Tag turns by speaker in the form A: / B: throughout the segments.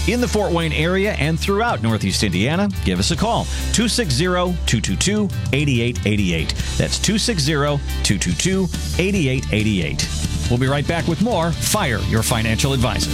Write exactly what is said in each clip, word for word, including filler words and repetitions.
A: In the Fort Wayne area and throughout Northeast Indiana, give us a call, two six zero, two two two, eight eight eight eight. That's two six zero, two two two, eight eight eight eight. We'll be right back with more Fire Your Financial Advisor.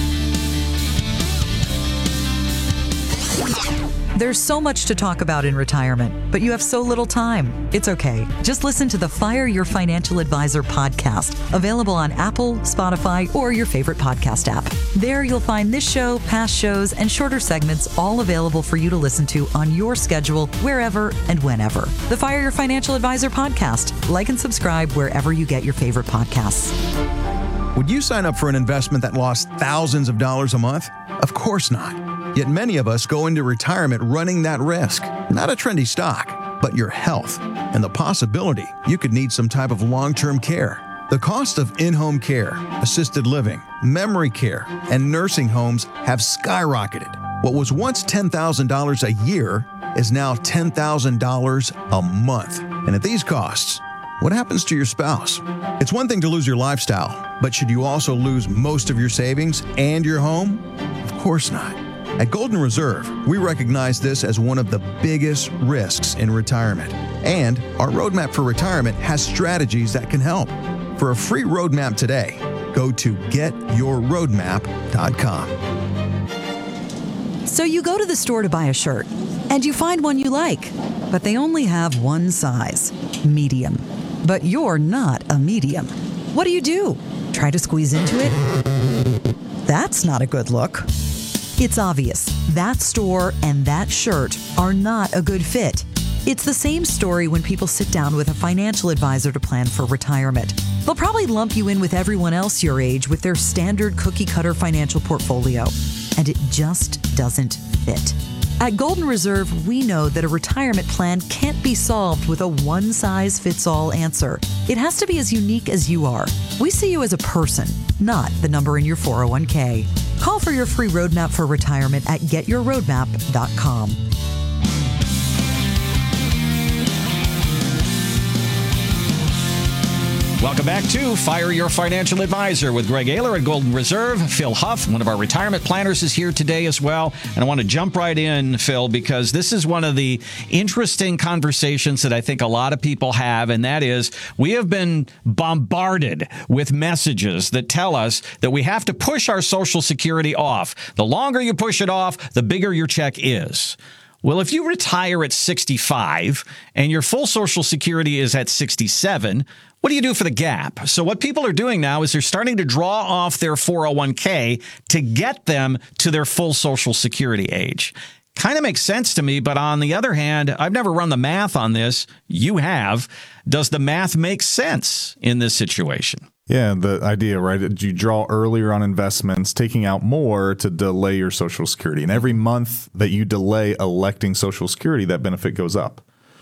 B: There's so much to talk about in retirement, but you have so little time. It's okay. Just listen to the Fire Your Financial Advisor podcast, available on Apple, Spotify, or your favorite podcast app. There you'll find this show, past shows, and shorter segments all available for you to listen to on your schedule, wherever and whenever. The Fire Your Financial Advisor podcast. Like and subscribe wherever you get your favorite podcasts.
C: Would you sign up for an investment that lost thousands of dollars a month? Of course not. Yet many of us go into retirement running that risk. Not a trendy stock, but your health and the possibility you could need some type of long-term care. The cost of in-home care, assisted living, memory care, and nursing homes have skyrocketed. What was once ten thousand dollars a year is now ten thousand dollars a month. And at these costs, what happens to your spouse? It's one thing to lose your lifestyle, but should you also lose most of your savings and your home? Of course not. At Golden Reserve, we recognize this as one of the biggest risks in retirement. And our Roadmap for Retirement has strategies that can help. For a free roadmap today, go to get your roadmap dot com.
B: So you go to the store to buy a shirt, and you find one you like, but they only have one size, medium. But you're not a medium. What do you do? Try to squeeze into it? That's not a good look. It's obvious that store and that shirt are not a good fit. It's the same story when people sit down with a financial advisor to plan for retirement. They'll probably lump you in with everyone else your age with their standard cookie-cutter financial portfolio, and it just doesn't fit. At Golden Reserve, we know that a retirement plan can't be solved with a one-size-fits-all answer. It has to be as unique as you are. We see you as a person, not the number in your four oh one k. Call for your free roadmap for retirement at get your roadmap dot com.
A: Welcome back to Fire Your Financial Advisor with Greg Ayler at Golden Reserve. Phil Huff, one of our retirement planners, is here today as well. And I want to jump right in, Phil, because this is one of the interesting conversations that I think a lot of people have, and that is we have been bombarded with messages that tell us that we have to push our Social Security off. The longer you push it off, the bigger your check is. Well, if you retire at sixty-five and your full Social Security is at sixty-seven, what do you do for the gap? So what people are doing now is they're starting to draw off their four oh one k to get them to their full Social Security age. Kind of makes sense to me, but on the other hand, I've never run the math on this. You have. Does the math make sense in this situation?
D: Yeah, the idea, right? You draw earlier on investments, taking out more to delay your Social Security. And every month that you delay electing Social Security, that benefit goes up.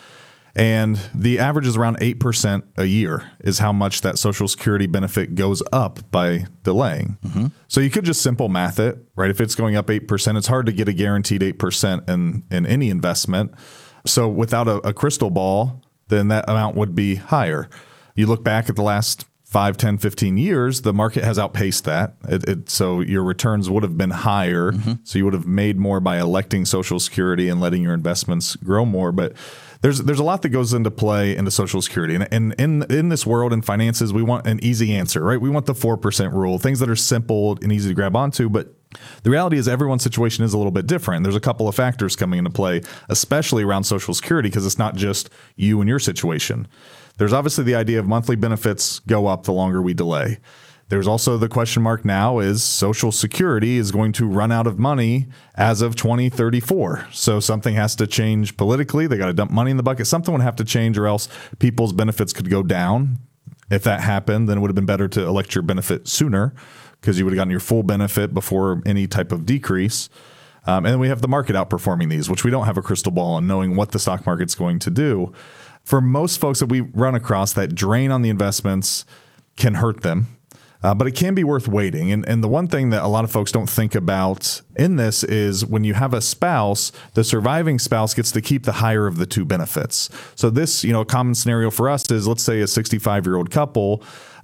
D: And the average is around eight percent a year is how much that Social Security benefit goes up by delaying. Mm-hmm. So you could just simple math it, right? If it's going up eight percent, it's hard to get a guaranteed eight percent in, in any investment. So without a, a crystal ball, then that amount would be higher. You look back at the last five, ten, fifteen years, the market has outpaced that. It, it, so your returns would have been higher. Mm-hmm. So you would have made more by electing Social Security and letting your investments grow more. But there's there's a lot that goes into play into Social Security. And, and in, in this world in finances, we want an easy answer, right? We want the four percent rule, things that are simple and easy to grab onto. But the reality is everyone's situation is a little bit different. There's a couple of factors coming into play, especially around Social Security, because it's not just you and your situation. There's obviously the idea of monthly benefits go up the longer we delay. There's also the question mark now is Social Security is going to run out of money as of twenty thirty-four. So something has to change politically. They got to dump money in the bucket. Something would have to change or else people's benefits could go down. If that happened, then it would have been better to elect your benefit sooner because you would have gotten your full benefit before any type of decrease. Um, and then we have the market outperforming these, which we don't have a crystal ball on knowing what the stock market's going to do. For most folks that we run across, that drain on the investments can hurt them. Uh, but it can be worth waiting. And, and the one thing that a lot of folks don't think about in this is when you have a spouse, the surviving spouse gets to keep the higher of the two benefits. So this, you know, a common scenario for us is, let's say a sixty-five-year-old couple,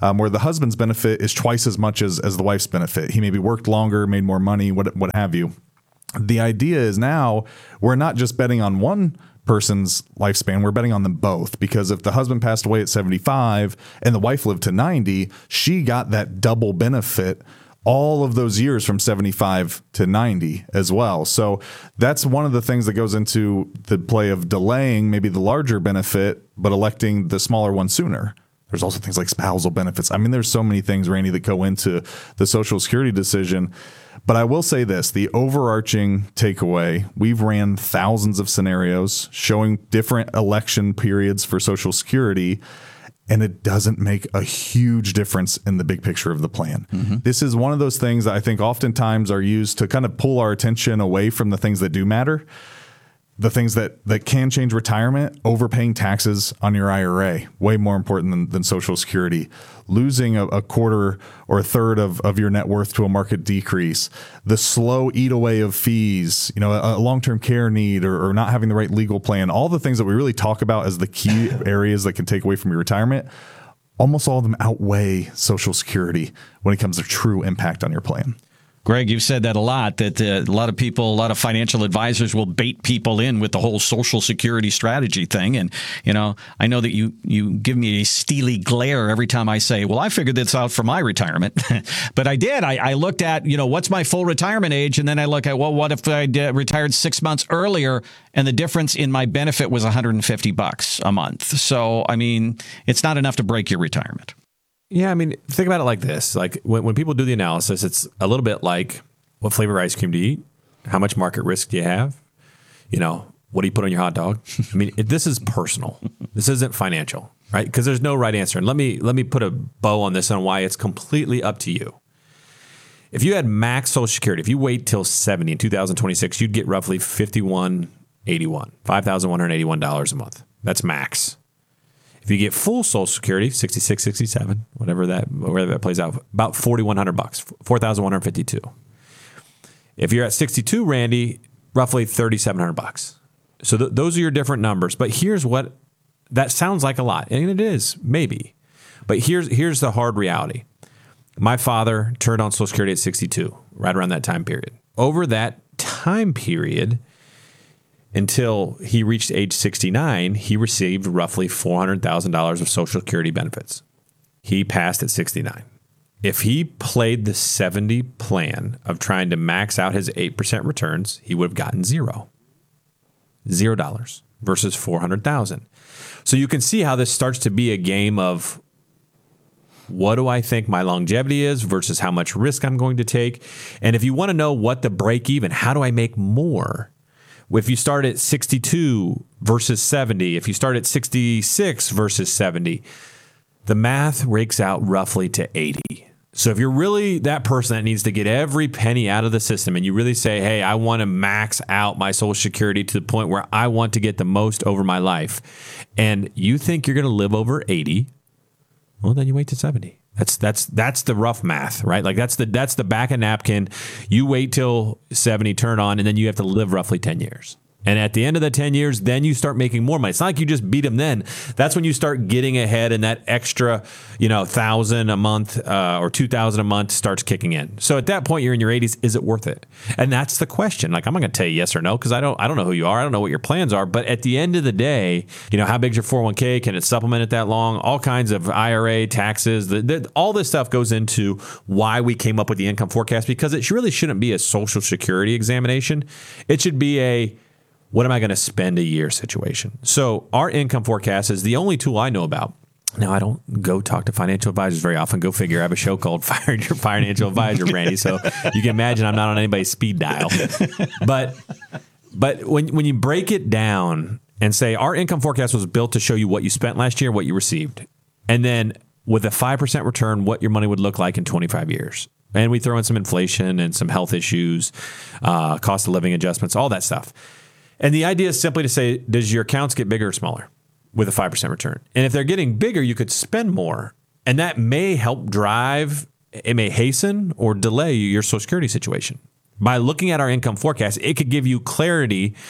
D: um, where the husband's benefit is twice as much as, as the wife's benefit. He maybe worked longer, made more money, what what have you. The idea is now we're not just betting on one person's lifespan, we're betting on them both, because if the husband passed away at seventy-five and the wife lived to ninety, she got that double benefit all of those years from seventy-five to ninety as well. So that's one of the things that goes into the play of delaying maybe the larger benefit, but electing the smaller one sooner. There's also things like spousal benefits. I mean, there's so many things, Randy, that go into the Social Security decision. But I will say this, the overarching takeaway, we've ran thousands of scenarios showing different election periods for Social Security, and it doesn't make a huge difference in the big picture of the plan. Mm-hmm. This is one of those things that I think oftentimes are used to kind of pull our attention away from the things that do matter. The things that, that can change retirement, overpaying taxes on your I R A, way more important than, than Social Security. Losing a, a quarter or a third of, of your net worth to a market decrease. The slow eat away of fees, you know, a, a long-term care need, or, or not having the right legal plan. All the things that we really talk about as the key areas that can take away from your retirement, almost all of them outweigh Social Security when it comes to true impact on your plan.
A: Greg, you've said that a lot, that uh, a lot of people, a lot of financial advisors will bait people in with the whole Social Security strategy thing. And, you know, I know that you, you give me a steely glare every time I say, well, I figured this out for my retirement. But I did. I, I looked at, you know, what's my full retirement age? And then I look at, well, what if I uh, retired six months earlier and the difference in my benefit was one hundred fifty bucks a month? So, I mean, it's not enough to break your retirement.
E: Yeah, I mean, think about it like this. Like when, when people do the analysis, it's a little bit like, what flavor ice cream do you eat? How much market risk do you have? You know, what do you put on your hot dog? I mean, it, this is personal. This isn't financial, right? Because there's no right answer. And let me let me put a bow on this on why it's completely up to you. If you had max Social Security, if you wait till seventy in two thousand twenty-six, you'd get roughly fifty-one eighty-one, five thousand one hundred eighty-one dollars a month. That's max. If you get full Social Security, sixty-six, sixty-seven, whatever that, whatever that plays out, about forty-one hundred bucks, four thousand one hundred fifty-two. If you're at sixty-two, Randy, roughly thirty-seven hundred bucks. So th- those are your different numbers. But here's what that sounds like a lot, and it is maybe. But here's here's the hard reality. My father turned on Social Security at sixty-two, right around that time period. Over that time period, until he reached age sixty-nine, he received roughly four hundred thousand dollars of Social Security benefits. He passed at sixty-nine. If he played the seventy plan of trying to max out his eight percent returns, he would have gotten zero. Zero dollars versus four hundred thousand dollars. So you can see how this starts to be a game of, what do I think my longevity is versus how much risk I'm going to take? And if you want to know what the break even, how do I make more? If you start at sixty-two versus seventy, if you start at sixty-six versus seventy, the math rakes out roughly to eighty. So if you're really that person that needs to get every penny out of the system and you really say, hey, I want to max out my Social Security to the point where I want to get the most over my life, and you think you're going to live over eighty, well, then you wait to seventy. That's that's that's the rough math, right? Like that's the that's the back of napkin. You wait till seventy, turn on, and then you have to live roughly ten years. And at the end of the ten years, then you start making more money. It's not like you just beat them then. That's when you start getting ahead, and that extra, you know, thousand a month uh, or two thousand a month starts kicking in. So at that point, you're in your eighties. Is it worth it? And that's the question. Like, I'm not going to tell you yes or no, because I don't I don't know who you are. I don't know what your plans are. But at the end of the day, you know, how big's your four oh one k? Can it supplement it that long? All kinds of I R A, taxes, the, the, all this stuff goes into why we came up with the income forecast, because it really shouldn't be a Social Security examination. It should be a, what am I going to spend a year situation? So our income forecast is the only tool I know about. Now, I don't go talk to financial advisors very often. Go figure. I have a show called Fire Your Financial Advisor, Randy. So you can imagine I'm not on anybody's speed dial. But but when when you break it down and say our income forecast was built to show you what you spent last year, what you received, and then with a five percent return, what your money would look like in twenty-five years. And we throw in some inflation and some health issues, uh, cost of living adjustments, all that stuff. And the idea is simply to say, does your accounts get bigger or smaller with a five percent return? And if they're getting bigger, you could spend more. And that may help drive, it may hasten or delay your Social Security situation. By looking at our income forecast, it could give you clarity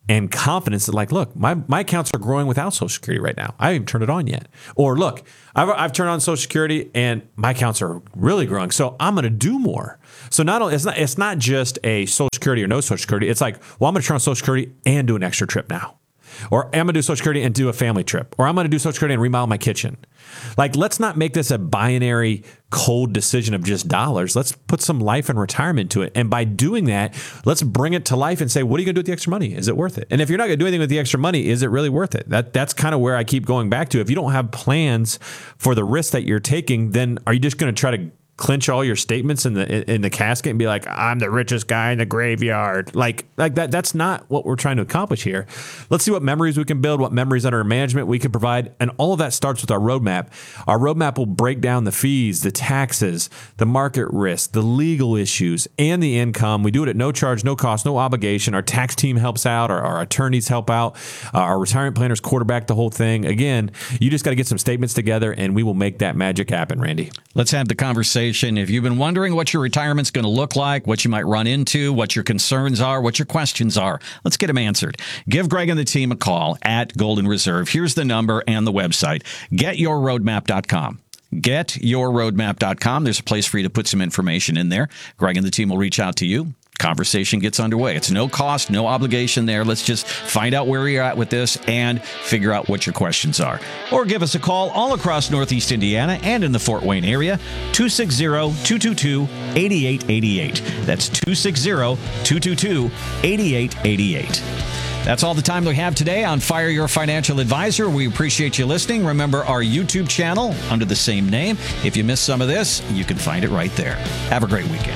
E: and confidence that, like, look, my, my accounts are growing without Social Security right now. I haven't even turned it on yet. Or look, I've, I've turned on Social Security and my accounts are really growing. So I'm going to do more. So not only, it's not, it's not just a Social Security or no Social Security. It's like, well, I'm going to turn on Social Security and do an extra trip now. Or I'm going to do Social Security and do a family trip. Or I'm going to do Social Security and remodel my kitchen. Like, let's not make this a binary, cold decision of just dollars. Let's put some life and retirement to it. And by doing that, let's bring it to life and say, what are you going to do with the extra money? Is it worth it? And if you're not going to do anything with the extra money, is it really worth it? That That's kind of where I keep going back to. If you don't have plans for the risk that you're taking, then are you just going to try to clinch all your statements in the in the casket and be like, I'm the richest guy in the graveyard? Like like that that's not what we're trying to accomplish here. Let's see what memories we can build, what memories under management we can provide. And all of that starts with our roadmap. Our roadmap will break down the fees, the taxes, the market risk, the legal issues, and the income. We do it at no charge, no cost, no obligation. Our tax team helps out. Our, our attorneys help out. Uh, our retirement planners quarterback the whole thing. Again, you just got to get some statements together and we will make that magic happen, Randy.
A: Let's have the conversation. If you've been wondering what your retirement's going to look like, what you might run into, what your concerns are, what your questions are, let's get them answered. Give Greg and the team a call at Golden Reserve. Here's the number and the website, get your roadmap dot com. get your roadmap dot com. There's a place for you to put some information in there. Greg and the team will reach out to you. Conversation gets underway. It's no cost, no obligation there. Let's just find out where you're at with this and figure out what your questions are. Or give us a call all across Northeast Indiana and in the Fort Wayne area, two six zero, two two two, eight eight eight eight. That's two six zero, two two two, eight eight eight eight. That's all the time we have today on Fire Your Financial Advisor. We appreciate you listening. Remember our YouTube channel under the same name. If you missed some of this, you can find it right there. Have a great weekend.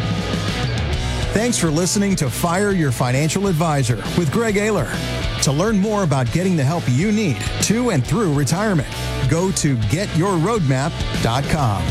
C: Thanks for listening to Fire Your Financial Advisor with Greg Ayler. To learn more about getting the help you need to and through retirement, go to get your roadmap dot com.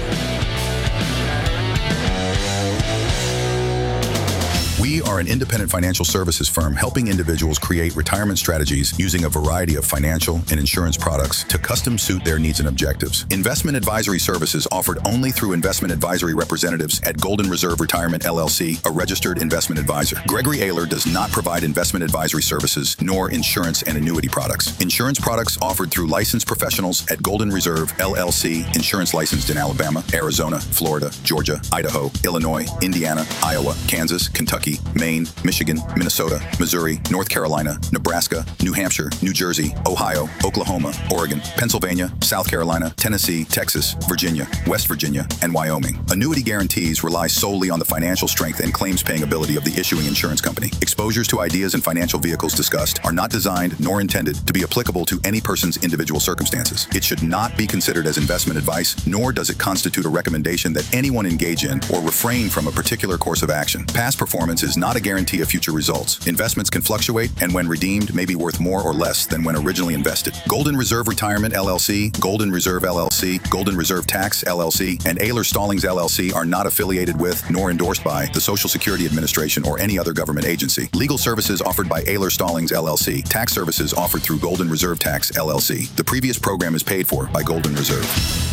F: We are an independent financial services firm helping individuals create retirement strategies using a variety of financial and insurance products to custom suit their needs and objectives. Investment advisory services offered only through investment advisory representatives at Golden Reserve Retirement L L C, a registered investment advisor. Gregory Ayler does not provide investment advisory services nor insurance and annuity products. Insurance products offered through licensed professionals at Golden Reserve L L C, insurance licensed in Alabama, Arizona, Florida, Georgia, Idaho, Illinois, Indiana, Iowa, Kansas, Kentucky, Maine, Michigan, Minnesota, Missouri, North Carolina, Nebraska, New Hampshire, New Jersey, Ohio, Oklahoma, Oregon, Pennsylvania, South Carolina, Tennessee, Texas, Virginia, West Virginia, and Wyoming. Annuity guarantees rely solely on the financial strength and claims-paying ability of the issuing insurance company. Exposures to ideas and financial vehicles discussed are not designed nor intended to be applicable to any person's individual circumstances. It should not be considered as investment advice, nor does it constitute a recommendation that anyone engage in or refrain from a particular course of action. Past performance is not a guarantee of future results. Investments can fluctuate and when redeemed may be worth more or less than when originally invested. Golden Reserve Retirement L L C, Golden Reserve L L C, Golden Reserve Tax L L C, and Ayler Stallings L L C are not affiliated with nor endorsed by the Social Security Administration or any other government agency. Legal services offered by Ayler Stallings L L C. Tax services offered through Golden Reserve Tax L L C. The previous program is paid for by Golden Reserve.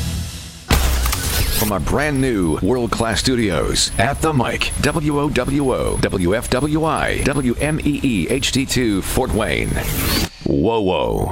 G: From our brand new world-class studios at the mic, W O W O, W F W I, W M E E H D two, Fort Wayne. Whoa, whoa.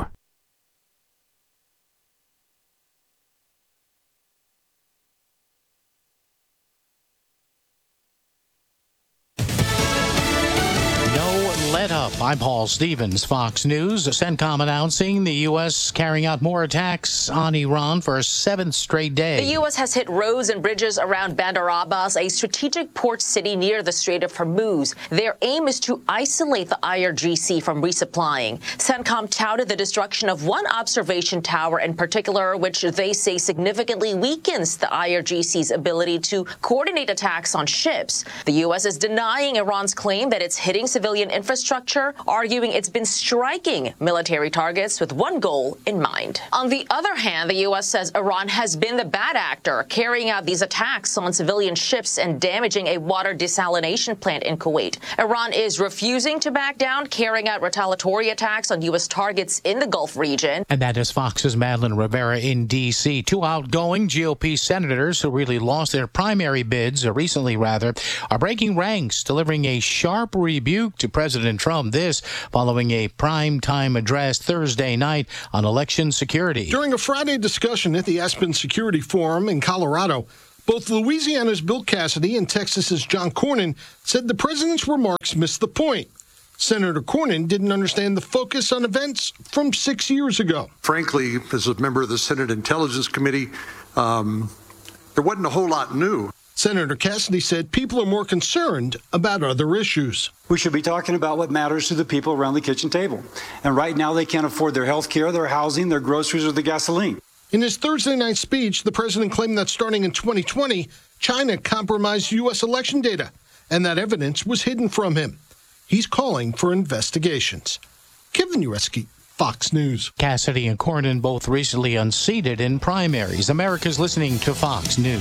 H: Let up. I'm Paul Stevens, Fox News. CENTCOM announcing the U S carrying out more attacks on Iran for a seventh straight day.
I: The U S has hit roads and bridges around Bandar Abbas, a strategic port city near the Strait of Hormuz. Their aim is to isolate the I R G C from resupplying. CENTCOM touted the destruction of one observation tower in particular, which they say significantly weakens the I R G C's ability to coordinate attacks on ships. The U S is denying Iran's claim that it's hitting civilian infrastructure, arguing it's been striking military targets with one goal in mind. On the other hand, the U S says Iran has been the bad actor, carrying out these attacks on civilian ships and damaging a water desalination plant in Kuwait. Iran is refusing to back down, carrying out retaliatory attacks on U S targets in the Gulf region.
H: And that is Fox's Madeline Rivera in D C Two outgoing G O P senators who really lost their primary bids, or recently rather, are breaking ranks, delivering a sharp rebuke to President President Trump. This following a prime-time address Thursday night on election security.
J: During a Friday discussion at the Aspen Security Forum in Colorado, both Louisiana's Bill Cassidy and Texas's John Cornyn said the president's remarks missed the point. Senator Cornyn didn't understand the focus on events from six years ago.
K: Frankly, as a member of the Senate Intelligence Committee, um, there wasn't a whole lot new.
J: Senator Cassidy said people are more concerned about other issues.
L: We should be talking about what matters to the people around the kitchen table. And right now they can't afford their health care, their housing, their groceries, or the gasoline.
J: In his Thursday night speech, the president claimed that starting in twenty twenty, China compromised U S election data, and that evidence was hidden from him. He's calling for investigations. Kevin Ureski, Fox News.
H: Cassidy and Cornyn both recently unseated in primaries. America's listening to Fox News.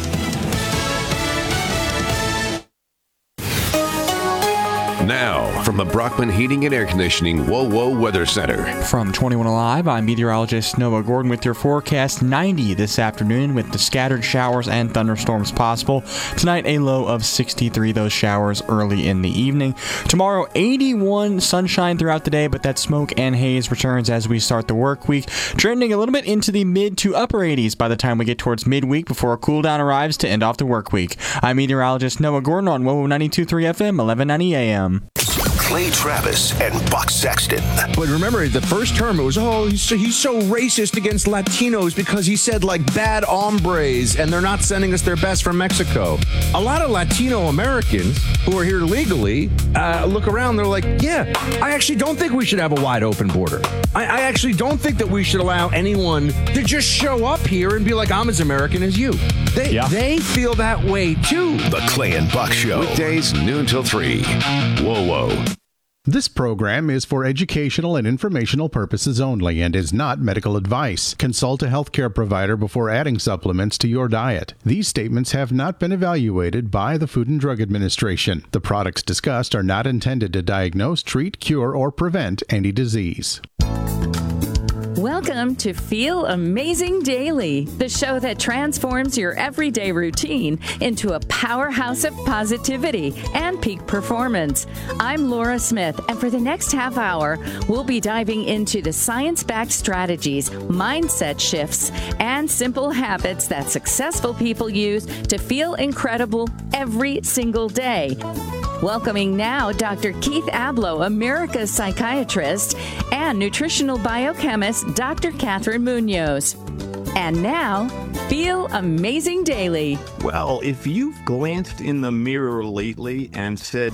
G: Now, from the Brockman Heating and Air Conditioning WoWo Weather Center.
M: From twenty-one Alive, I'm meteorologist Noah Gordon with your forecast. ninety this afternoon with the scattered showers and thunderstorms possible. Tonight, a low of sixty-three, those showers early in the evening. Tomorrow, eighty-one, sunshine throughout the day, but that smoke and haze returns as we start the work week, trending a little bit into the mid to upper eighties by the time we get towards midweek before a cool down arrives to end off the work week. I'm meteorologist Noah Gordon on WoWo ninety-two point three F M, eleven ninety A M.
N: Clay Travis and Buck Sexton.
O: But remember, the first term, it was, oh, he's so, he's so racist against Latinos because he said, like, bad hombres, and they're not sending us their best from Mexico. A lot of Latino Americans who are here legally uh, look around, they're like, yeah, I actually don't think we should have a wide open border. I, I actually don't think that we should allow anyone to just show up here and be like, I'm as American as you. They, yeah. they feel that way, too.
N: The Clay and Buck Show.
G: Weekdays, noon till three. Whoa, whoa.
P: This program is for educational and informational purposes only and is not medical advice. Consult a healthcare provider before adding supplements to your diet. These statements have not been evaluated by the Food and Drug Administration. The products discussed are not intended to diagnose, treat, cure, or prevent any disease.
Q: Welcome to Feel Amazing Daily, the show that transforms your everyday routine into a powerhouse of positivity and peak performance. I'm Laura Smith, and for the next half hour, we'll be diving into the science-backed strategies, mindset shifts, and simple habits that successful people use to feel incredible every single day. Welcoming now Doctor Keith Ablow, America's psychiatrist, and nutritional biochemist Doctor Catherine Munoz. And now, Feel Amazing Daily.
R: Well, if you've glanced in the mirror lately and said,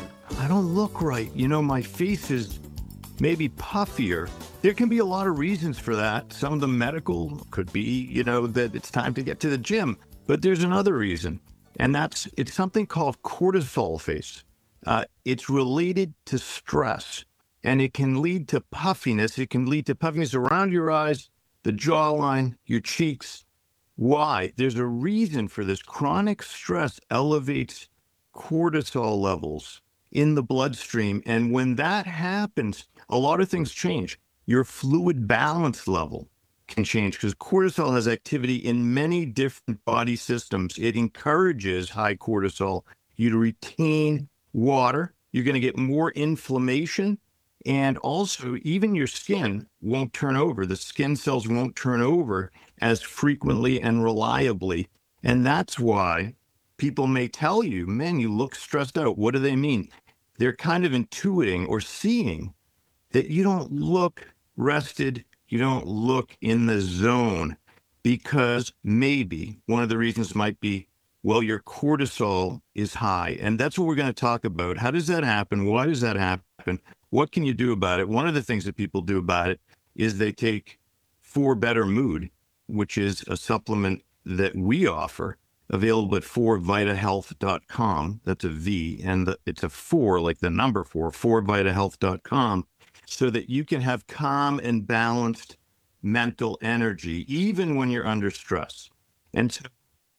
R: I don't look right, you know, my face is maybe puffier, there can be a lot of reasons for that. Some of them medical, could be, you know, that it's time to get to the gym. But there's another reason. And that's, it's something called cortisol face. Uh, it's related to stress, and it can lead to puffiness. It can lead to puffiness around your eyes, the jawline, your cheeks. Why? There's a reason for this. Chronic stress elevates cortisol levels in the bloodstream. And when that happens, a lot of things change. Your fluid balance level can change because cortisol has activity in many different body systems. It encourages high cortisol you to retain water. You're going to get more inflammation, and also even your skin won't turn over. The skin cells won't turn over as frequently and reliably. And that's why people may tell you, man, you look stressed out. What do they mean? They're kind of intuiting or seeing that you don't look rested. You don't look in the zone, because maybe one of the reasons might be, well, your cortisol is high. And that's what we're going to talk about. How does that happen? Why does that happen? What can you do about it? One of the things that people do about it is they take For Better Mood, which is a supplement that we offer, available at four vita health dot com. That's a V, and the, it's a four, like the number four, four vita health dot com. So that you can have calm and balanced mental energy, even when you're under stress. And so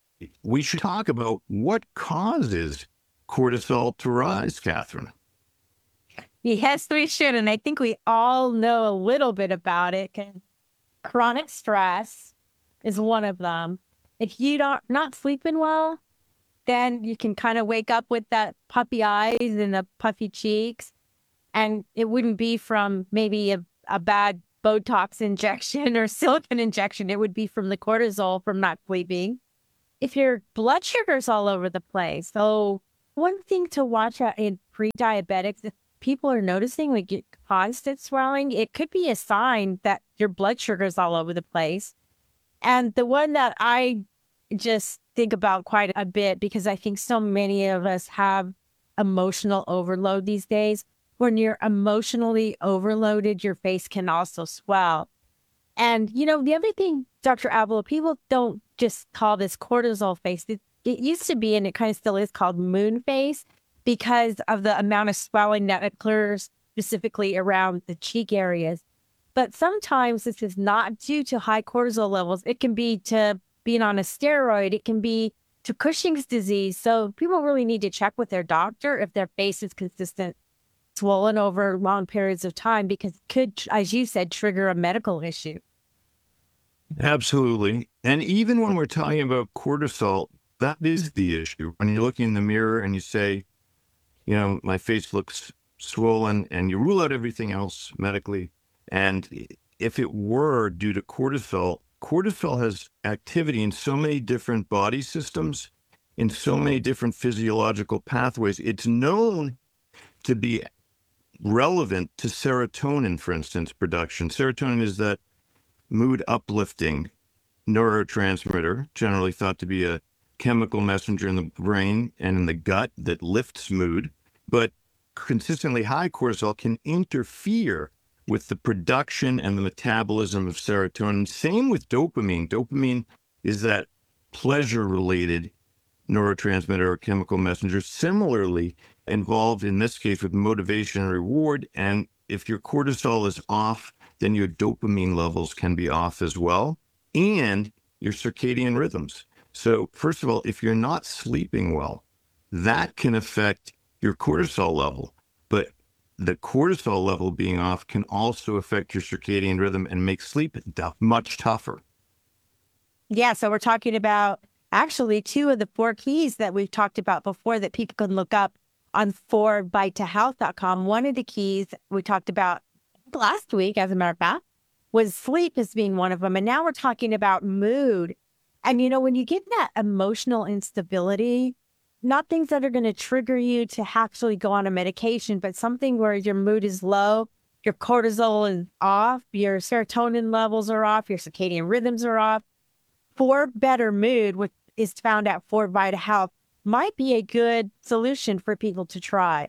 R: we should talk about what causes cortisol to rise, Catherine.
S: Yes, we should. And I think we all know a little bit about it. Chronic stress is one of them. If you don't not sleeping well, then you can kind of wake up with that puffy eyes and the puffy cheeks. And it wouldn't be from maybe a, a bad Botox injection or silicone injection. It would be from the cortisol from not sleeping. If your blood sugar's all over the place. So one thing to watch out in pre-diabetics, if people are noticing like get constant swelling, it could be a sign that your blood sugar is all over the place. And the one that I just think about quite a bit, because I think so many of us have emotional overload these days. When you're emotionally overloaded, your face can also swell. And, you know, the other thing, Doctor Avila, people don't just call this cortisol face. It, it used to be, and it kind of still is, called moon face because of the amount of swelling that occurs specifically around the cheek areas. But sometimes this is not due to high cortisol levels. It can be to being on a steroid. It can be to Cushing's disease. So people really need to check with their doctor if their face is consistent swollen over long periods of time, because it could, as you said, trigger a medical issue.
R: Absolutely. And even when we're talking about cortisol, that is the issue. When you look in the mirror and you say, you know, my face looks swollen, and you rule out everything else medically. And if it were due to cortisol, cortisol has activity in so many different body systems, in so many different physiological pathways. It's known to be relevant to serotonin, for instance, production. Serotonin is that mood uplifting neurotransmitter, generally thought to be a chemical messenger in the brain and in the gut that lifts mood. But consistently high cortisol can interfere with the production and the metabolism of serotonin. Same with dopamine. Dopamine is that pleasure-related neurotransmitter or chemical messenger, similarly involved in this case with motivation and reward. And if your cortisol is off, then your dopamine levels can be off as well, and your circadian rhythms. So first of all, if you're not sleeping well, that can affect your cortisol level. But the cortisol level being off can also affect your circadian rhythm and make sleep much tougher.
S: Yeah, so we're talking about actually two of the four keys that we've talked about before that people can look up on four bite to health dot com. One of the keys we talked about last week, as a matter of fact, was sleep as being one of them. And now we're talking about mood. And, you know, when you get that emotional instability, not things that are going to trigger you to actually go on a medication, but something where your mood is low, your cortisol is off, your serotonin levels are off, your circadian rhythms are off. For better mood, which is found at four Vita Health, might be a good solution for people to try.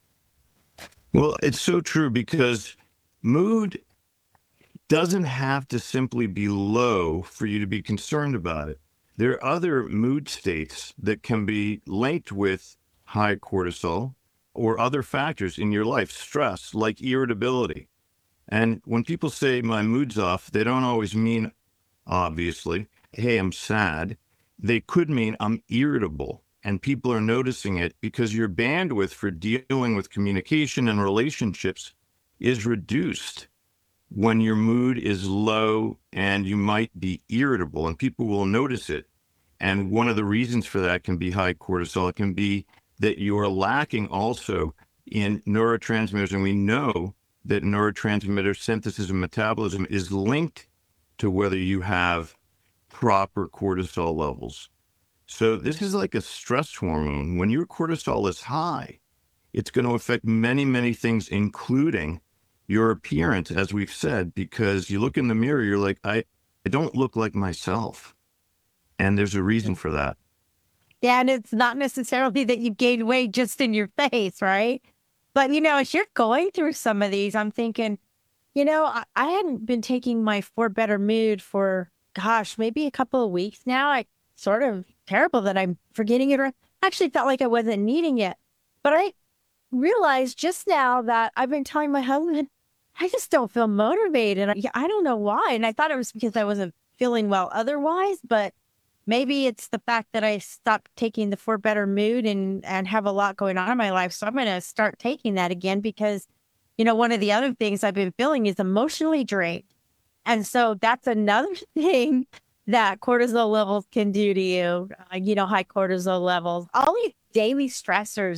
R: Well, it's so true, because mood doesn't have to simply be low for you to be concerned about it. There are other mood states that can be linked with high cortisol or other factors in your life, stress, like irritability. And when people say my mood's off, they don't always mean, obviously, hey, I'm sad. They could mean I'm irritable. And people are noticing it because your bandwidth for dealing with communication and relationships is reduced when your mood is low and you might be irritable, and people will notice it. And one of the reasons for that can be high cortisol. It can be that you're lacking also in neurotransmitters. And we know that neurotransmitter synthesis and metabolism is linked to whether you have proper cortisol levels. So this is like a stress hormone. When your cortisol is high, it's going to affect many, many things, including your appearance, as we've said, because you look in the mirror, you're like, I, I don't look like myself. And there's a reason for that.
S: Yeah, and it's not necessarily that you gained weight just in your face, right? But, you know, as you're going through some of these, I'm thinking, you know, I, I hadn't been taking my For Better Mood for, gosh, maybe a couple of weeks now. I sort of terrible that I'm forgetting it, or actually felt like I wasn't needing it. But I realized just now that I've been telling my husband, I just don't feel motivated. I, I don't know why. And I thought it was because I wasn't feeling well otherwise, but maybe it's the fact that I stopped taking the For Better Mood and, and have a lot going on in my life. So I'm going to start taking that again because, you know, one of the other things I've been feeling is emotionally drained. And so that's another thing that cortisol levels can do to you, uh, you know, high cortisol levels, all these daily stressors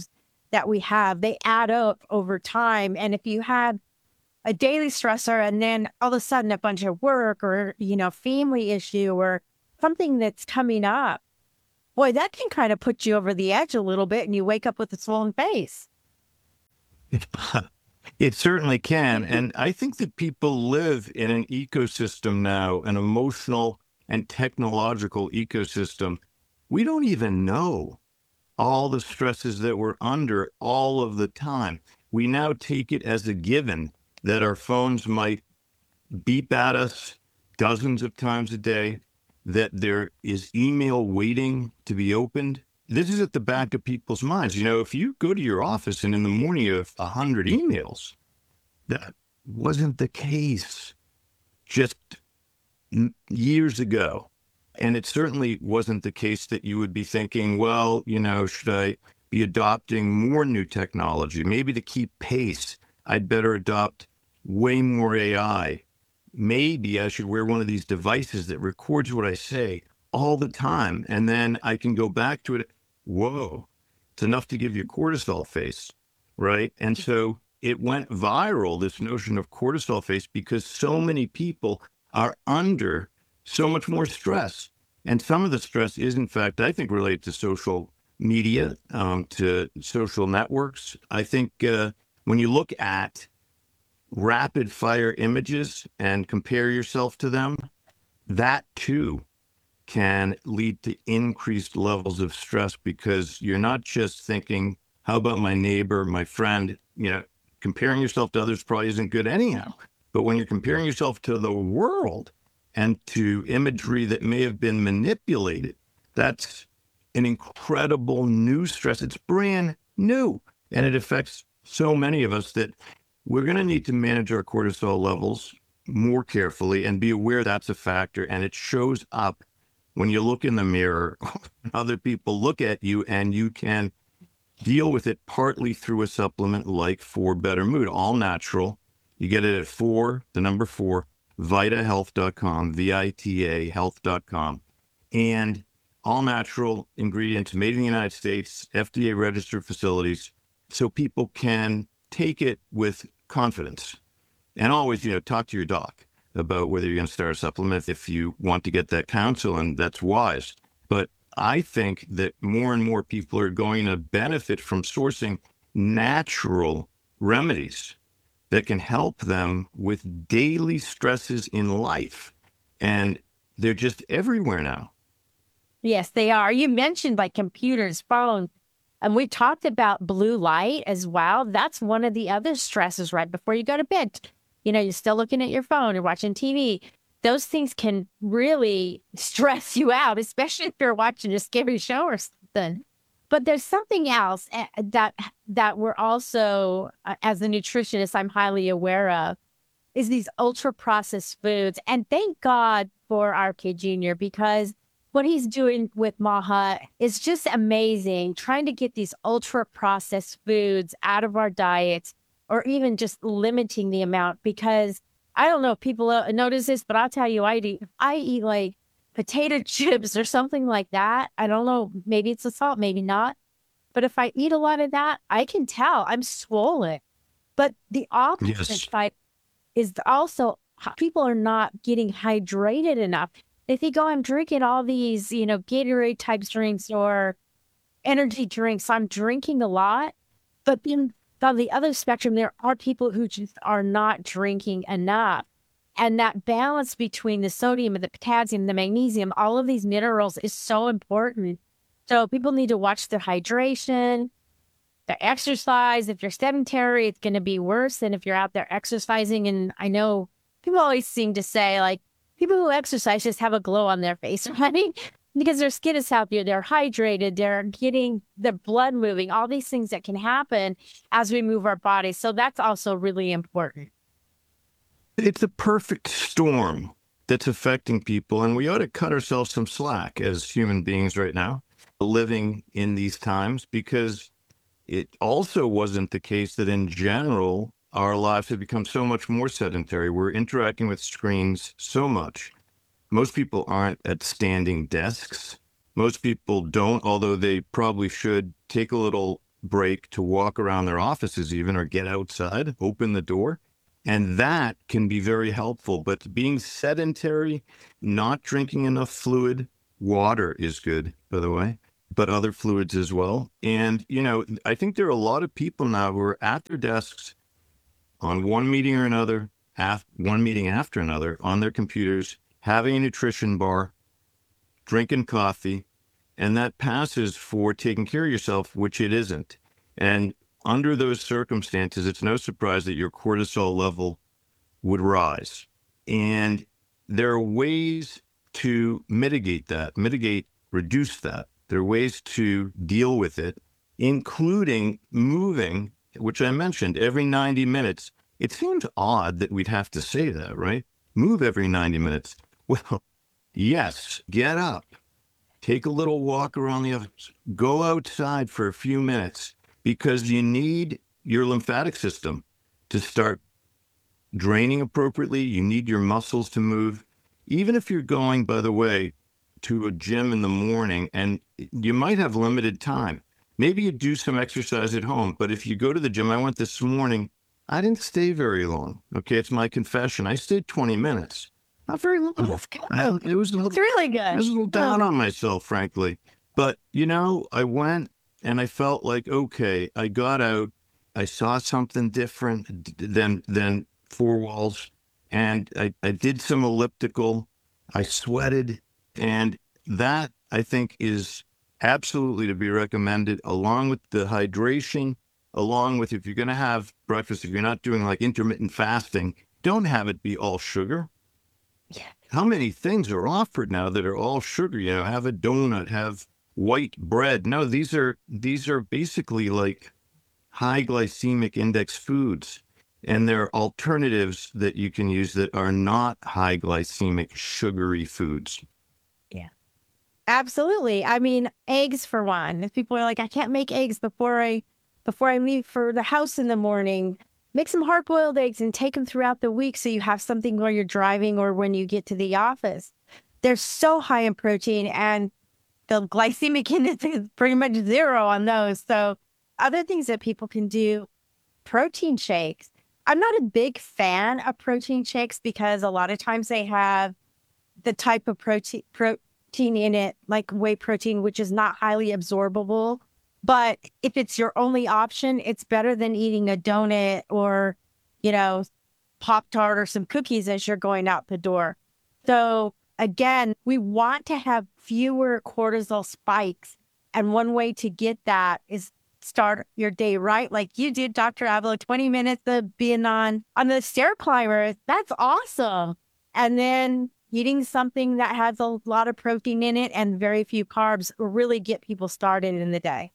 S: that we have, they add up over time. And if you have a daily stressor and then all of a sudden a bunch of work or, you know, family issue or something that's coming up, boy, that can kind of put you over the edge a little bit and you wake up with a swollen face.
R: It certainly can. And I think that people live in an ecosystem now, an emotional and technological ecosystem. We don't even know all the stresses that we're under all of the time. We now take it as a given that our phones might beep at us dozens of times a day, that there is email waiting to be opened. This is at the back of people's minds. You know, if you go to your office and in the morning you have one hundred emails, that wasn't the case just years ago. And it certainly wasn't the case that you would be thinking, well, you know, should I be adopting more new technology? Maybe to keep pace, I'd better adopt way more A I. Maybe I should wear one of these devices that records what I say all the time. And then I can go back to it. Whoa, it's enough to give you cortisol face, right? And so it went viral, this notion of cortisol face, because so many people are under so much more stress. And some of the stress is, in fact, I think, related to social media, um, to social networks. I think uh, when you look at rapid fire images and compare yourself to them, that too can lead to increased levels of stress, because you're not just thinking, how about my neighbor, my friend? You know, comparing yourself to others probably isn't good anyhow. But when you're comparing yourself to the world and to imagery that may have been manipulated, that's an incredible new stress. It's brand new, and it affects so many of us that we're going to need to manage our cortisol levels more carefully and be aware that's a factor. And it shows up when you look in the mirror, other people look at you, and you can deal with it partly through a supplement like For Better Mood, all natural. You get it at four, the number four, vita health dot com, V I T A health dot com. And all natural ingredients made in the United States, F D A registered facilities, so people can take it with confidence. And always, you know, talk to your doc about whether you're going to start a supplement if you want to get that counsel, and that's wise. But I think that more and more people are going to benefit from sourcing natural remedies that can help them with daily stresses in life. And they're just everywhere now.
S: Yes, they are. You mentioned like computers, phones, and we talked about blue light as well. That's one of the other stresses right before you go to bed. You know, you're still looking at your phone, you're watching T V. Those things can really stress you out, especially if you're watching a scary show or something. But there's something else that that we're also, uh, as a nutritionist, I'm highly aware of, is these ultra processed foods. And thank God for R K Junior, because what he's doing with Maha is just amazing, trying to get these ultra processed foods out of our diets, or even just limiting the amount. Because I don't know if people notice this, but I'll tell you, I eat, I eat like potato chips or something like that. I don't know, maybe it's the salt, maybe not. But if I eat a lot of that, I can tell I'm swollen. But the opposite
R: Yes.
S: side is also people are not getting hydrated enough. They think, oh, I'm drinking all these, you know, Gatorade type drinks or energy drinks. I'm drinking a lot. But then on the other spectrum, there are people who just are not drinking enough. And that balance between the sodium and the potassium, the magnesium, all of these minerals is so important. So people need to watch their hydration, their exercise. If you're sedentary, it's going to be worse than if you're out there exercising. And I know people always seem to say, like, people who exercise just have a glow on their face, right? Because their skin is healthier, they're hydrated, they're getting the blood moving, all these things that can happen as we move our bodies. So that's also really important.
R: It's a perfect storm that's affecting people, and we ought to cut ourselves some slack as human beings right now, living in these times, because it also wasn't the case that in general, our lives have become so much more sedentary. We're interacting with screens so much. Most people aren't at standing desks. Most people don't, although they probably should, take a little break to walk around their offices even, or get outside, open the door. And that can be very helpful. But being sedentary, not drinking enough fluid, water is good, by the way, but other fluids as well. And, you know, I think there are a lot of people now who are at their desks on one meeting or another, af- one meeting after another, on their computers, having a nutrition bar, drinking coffee, and that passes for taking care of yourself, which it isn't. And under those circumstances, it's no surprise that your cortisol level would rise. And there are ways to mitigate that, mitigate, reduce that. There are ways to deal with it, including moving, which I mentioned, every ninety minutes. It seems odd that we'd have to say that, right? Move every ninety minutes. Well, yes, get up, take a little walk around the office, go outside for a few minutes, because you need your lymphatic system to start draining appropriately. You need your muscles to move. Even if you're going, by the way, to a gym in the morning and you might have limited time, maybe you do some exercise at home. But if you go to the gym, I went this morning, I didn't stay very long. Okay, it's my confession. I stayed twenty minutes. Not very long. I, it was a little,
S: It's really good.
R: I was a little down on myself, frankly. But, you know, I went and I felt like, okay, I got out. I saw something different than than four walls. And I, I did some elliptical. I sweated. And that, I think, is absolutely to be recommended, along with the hydration, along with, if you're going to have breakfast, if you're not doing like intermittent fasting, don't have it be all sugar.
S: Yeah.
R: How many things are offered now that are all sugar? You know, have a donut, have white bread. No, these are these are basically like high glycemic index foods. And there are alternatives that you can use that are not high glycemic sugary foods.
S: Yeah. Absolutely. I mean, eggs for one. If people are like, I can't make eggs before I before I leave for the house in the morning, make some hard-boiled eggs and take them throughout the week so you have something while you're driving or when you get to the office. They're so high in protein, and the glycemic index is pretty much zero on those. So other things that people can do, protein shakes. I'm not a big fan of protein shakes because a lot of times they have the type of protein protein in it, like whey protein, which is not highly absorbable. But if it's your only option, it's better than eating a donut or, you know, Pop-Tart or some cookies as you're going out the door. So again, we want to have fewer cortisol spikes. And one way to get that is start your day right, like you did, Doctor Avila, twenty minutes of being on, on the stair climber. That's awesome. And then eating something that has a lot of protein in it and very few carbs will really get people started in the day.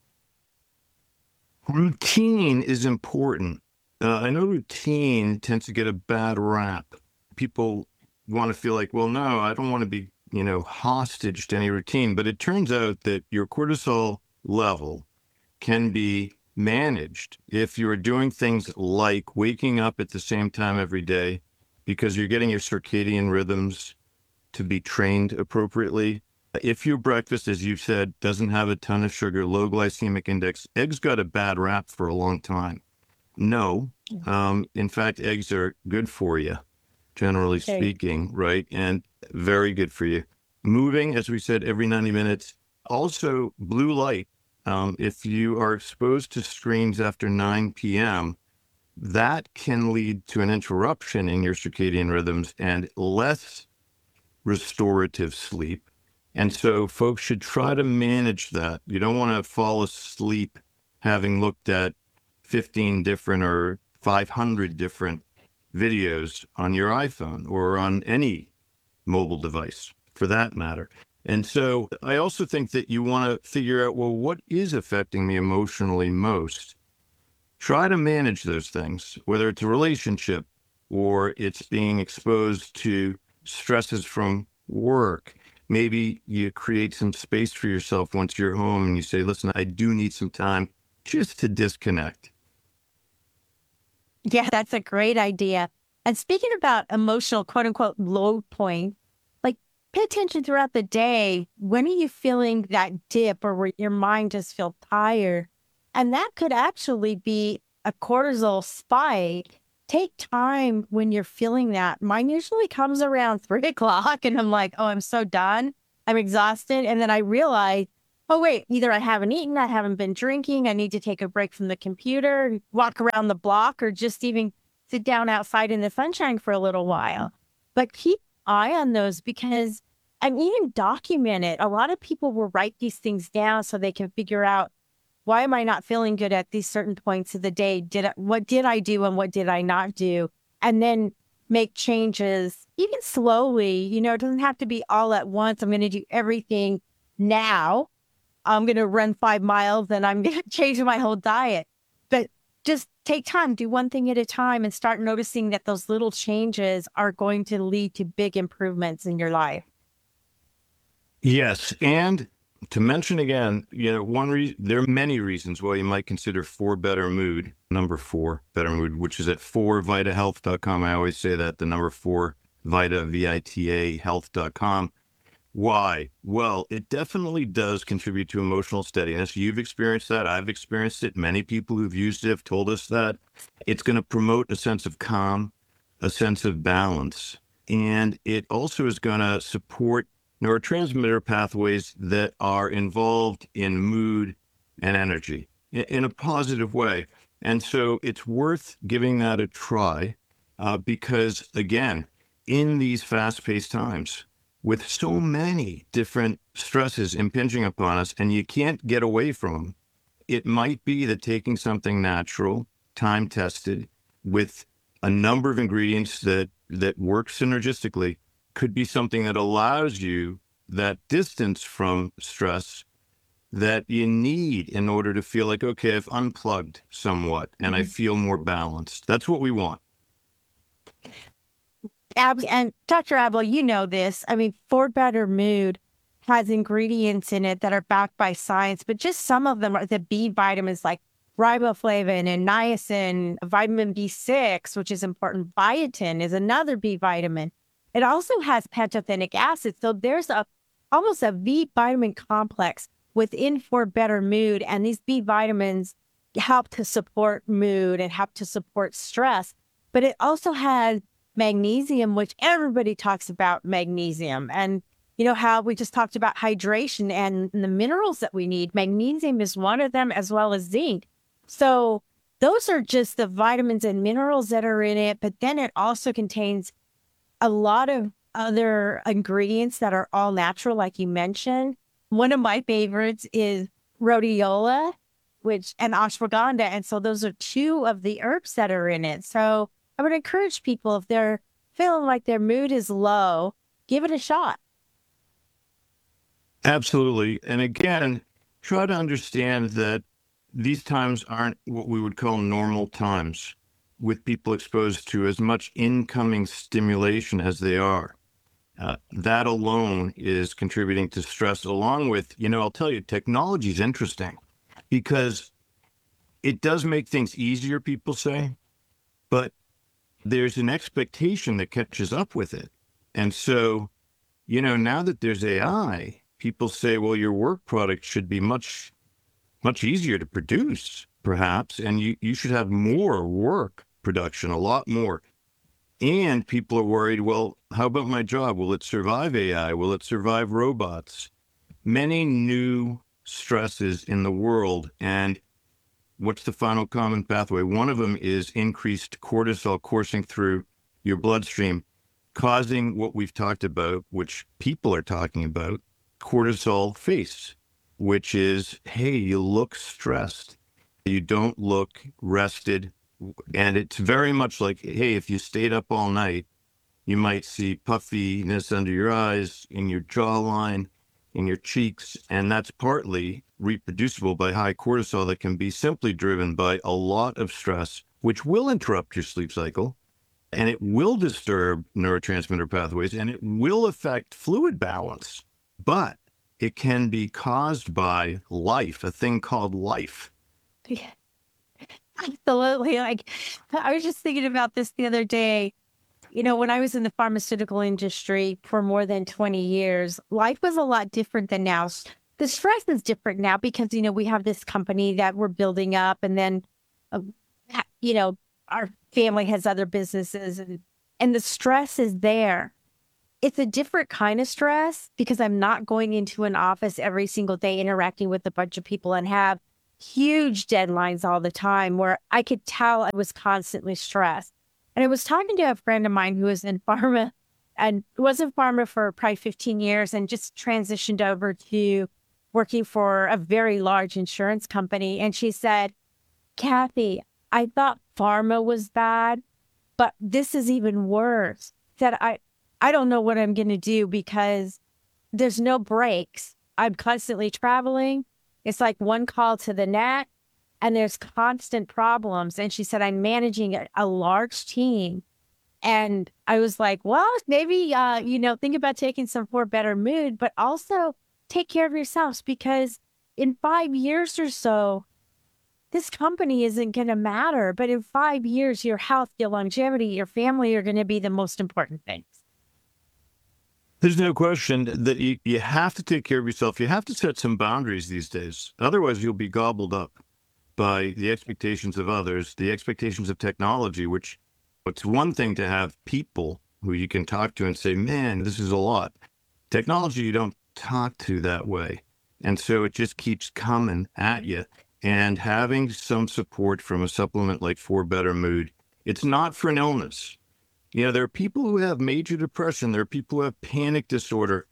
R: Routine is important. Uh, I know routine tends to get a bad rap. People want to feel like, well, no, I don't want to be, you know, hostage to any routine. But it turns out that your cortisol level can be managed if you're doing things like waking up at the same time every day, because you're getting your circadian rhythms to be trained appropriately. If your breakfast, as you said, doesn't have a ton of sugar, low glycemic index, eggs got a bad rap for a long time. No. Um, in fact, eggs are good for you, generally
S: Okay.
R: speaking, right? And very good for you. Moving, as we said, every ninety minutes. Also, blue light. Um, if you are exposed to screens after nine p.m., that can lead to an interruption in your circadian rhythms and less restorative sleep. And so folks should try to manage that. You don't want to fall asleep having looked at fifteen different or five hundred different videos on your iPhone or on any mobile device for that matter. And so I also think that you want to figure out, well, what is affecting me emotionally most? Try to manage those things, whether it's a relationship or it's being exposed to stresses from work. Maybe you create some space for yourself once you're home and you say, listen, I do need some time just to disconnect.
S: Yeah, that's a great idea. And speaking about emotional, quote unquote, low point, like pay attention throughout the day. When are you feeling that dip or where your mind just feels tired? And that could actually be a cortisol spike. Take time when you're feeling that. Mine usually comes around three o'clock and I'm like, oh, I'm so done. I'm exhausted. And then I realize, oh, wait, either I haven't eaten, I haven't been drinking, I need to take a break from the computer, walk around the block, or just even sit down outside in the sunshine for a little while. But keep an eye on those because I'm even document it. A lot of people will write these things down so they can figure out, why am I not feeling good at these certain points of the day? Did I, what did I do and what did I not do? And then make changes, even slowly. You know, it doesn't have to be all at once. I'm going to do everything now. I'm going to run five miles and I'm going to change my whole diet. But just take time, do one thing at a time and start noticing that those little changes are going to lead to big improvements in your life.
R: Yes. And to mention again, you know, one reason, there are many reasons why you might consider For Better Mood, number four, Better Mood, which is at four vita health dot com. I always say that, the number four, Vita, V I T A, health dot com. Why? Well, it definitely does contribute to emotional steadiness. You've experienced that. I've experienced it. Many people who've used it have told us that. It's going to promote a sense of calm, a sense of balance. And it also is going to support neurotransmitter pathways that are involved in mood and energy in, in a positive way. And so it's worth giving that a try uh, because, again, in these fast-paced times, with so many different stresses impinging upon us and you can't get away from them, it might be that taking something natural, time-tested, with a number of ingredients that, that work synergistically could be something that allows you that distance from stress that you need in order to feel like, okay, I've unplugged somewhat and mm-hmm. I feel more balanced. That's what we want.
S: Ab- and Doctor Abel, you know this. I mean, For Better Mood has ingredients in it that are backed by science, but just some of them are the B vitamins like riboflavin and niacin, vitamin B six, which is important. Biotin is another B vitamin. It also has pantothenic acid. So there's a almost a B vitamin complex within For Better Mood. And these B vitamins help to support mood and help to support stress. But it also has magnesium, which everybody talks about magnesium. And you know how we just talked about hydration and the minerals that we need. Magnesium is one of them, as well as zinc. So those are just the vitamins and minerals that are in it. But then it also contains a lot of other ingredients that are all natural, like you mentioned. One of my favorites is rhodiola, which and ashwagandha. And so those are two of the herbs that are in it. So I would encourage people, if they're feeling like their mood is low, give it a shot.
R: Absolutely. And again, try to understand that these times aren't what we would call normal times, with people exposed to as much incoming stimulation as they are. Uh, that alone is contributing to stress, along with, you know, I'll tell you, technology is interesting because it does make things easier, people say, but there's an expectation that catches up with it. And so, you know, now that there's A I, people say, well, your work product should be much, much easier to produce, perhaps, and you, you should have more work production, a lot more. And people are worried, well, how about my job? Will it survive A I? Will it survive robots? Many new stresses in the world. And what's the final common pathway? One of them is increased cortisol coursing through your bloodstream, causing what we've talked about, which people are talking about, cortisol face, which is, hey, you look stressed. You don't look rested. And it's very much like, hey, if you stayed up all night, you might see puffiness under your eyes, in your jawline, in your cheeks. And that's partly reproducible by high cortisol that can be simply driven by a lot of stress, which will interrupt your sleep cycle. And it will disturb neurotransmitter pathways, and it will affect fluid balance. But it can be caused by life, a thing called life.
S: Yeah. Absolutely. Like, I was just thinking about this the other day. You know, when I was in the pharmaceutical industry for more than twenty years, life was a lot different than now. the stress is different now because, you know, we have this company that we're building up, and then, uh, you know, our family has other businesses, and, and the stress is there. It's a different kind of stress because I'm not going into an office every single day interacting with a bunch of people and have huge deadlines all the time where I could tell I was constantly stressed. And I was talking to a friend of mine who was in pharma and was in pharma for probably fifteen years and just transitioned over to working for a very large insurance company. And she said, Kathy, I thought pharma was bad, but this is even worse. Said, I, I don't know what I'm going to do because there's no breaks. I'm constantly traveling. It's like one call to the next, and there's constant problems. And she said, I'm managing a, a large team. And I was like, well, maybe, uh, you know, think about taking some For Better Mood, but also take care of yourselves, because in five years or so, this company isn't going to matter. But in five years, your health, your longevity, your family are going to be the most important things.
R: There's no question that you, you have to take care of yourself. You have to set some boundaries these days. Otherwise, you'll be gobbled up by the expectations of others, the expectations of technology, which it's one thing to have people who you can talk to and say, man, this is a lot. Technology, you don't talk to that way. And so it just keeps coming at you. And having some support from a supplement like For Better Mood, it's not for an illness. You know, there are people who have major depression. There are people who have panic disorder.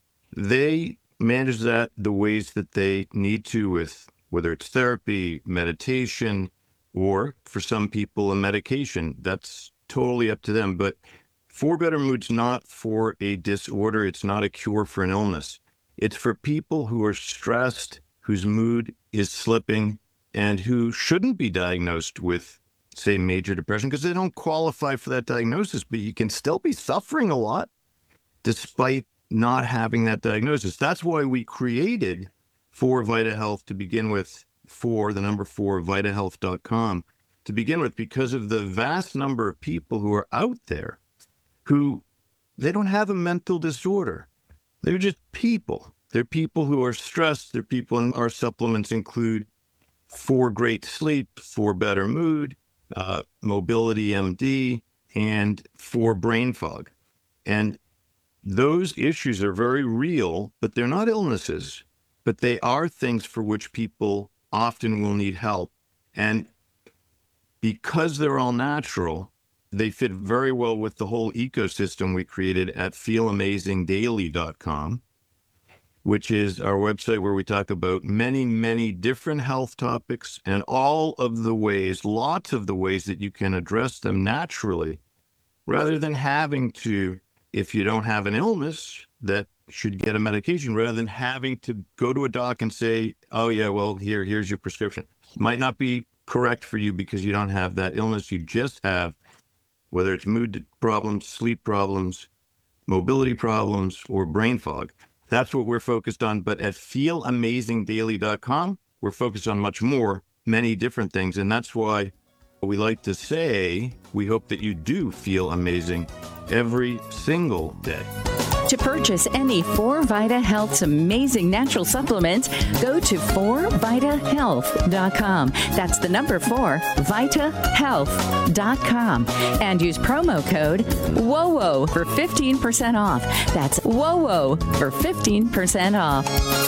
R: They manage that the ways that they need to, with whether it's therapy, meditation, or for some people, a medication. That's totally up to them. But For Better Mood's not for a disorder. It's not a cure for an illness. It's for people who are stressed, whose mood is slipping, and who shouldn't be diagnosed with, say, major depression, because they don't qualify for that diagnosis, but you can still be suffering a lot despite not having that diagnosis. That's why we created For Vita Health to begin with, for the number four, vita health dot com to begin with, because of the vast number of people who are out there who, they don't have a mental disorder. They're just people. They're people who are stressed. They're people, and our supplements include For Great Sleep, For Better Mood, Uh, Mobility M D, and for brain fog. And those issues are very real, but they're not illnesses, but they are things for which people often will need help. And because they're all natural, they fit very well with the whole ecosystem we created at feel amazing daily dot com, which is our website where we talk about many, many different health topics and all of the ways, lots of the ways that you can address them naturally, rather than having to, if you don't have an illness that should get a medication, rather than having to go to a doc and say, oh yeah, well, here, here's your prescription. Might not be correct for you because you don't have that illness. You just have, whether it's mood problems, sleep problems, mobility problems, or brain fog. That's what we're focused on. But at feel amazing daily dot com, we're focused on much more, many different things. And that's why we like to say, we hope that you do feel amazing every single day.
Q: To purchase any For Vita Health's amazing natural supplements, go to for vita health dot com. That's the number four, vita health dot com. And use promo code W O W O for fifteen percent off. That's W O W O for fifteen percent off.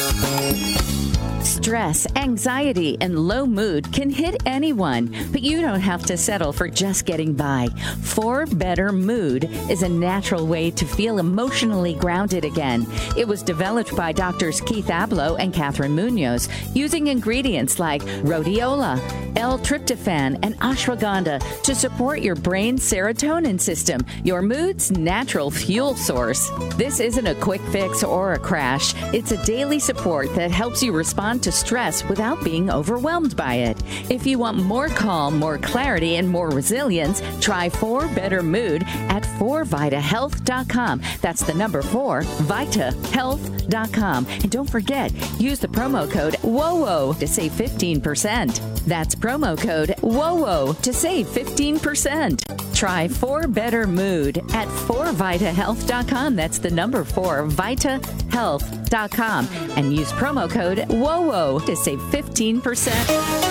Q: Stress, anxiety, and low mood can hit anyone, but you don't have to settle for just getting by. For Better Mood is a natural way to feel emotionally grounded again. It was developed by doctors Keith Abloh and Catherine Munoz using ingredients like rhodiola, L-tryptophan, and ashwagandha to support your brain's serotonin system, your mood's natural fuel source. This isn't a quick fix or a crash. It's a daily support that helps you respond to stress without being overwhelmed by it. If you want more calm, more clarity, and more resilience, try For Better Mood at for vita health dot com. That's the number four, vita health dot com. And don't forget, use the promo code W O W O to save fifteen percent. That's promo code W O W O to save fifteen percent. Try four Better Mood at four vita health dot com. That's the number four, vita health dot com. And use promo code W O W O to save fifteen percent.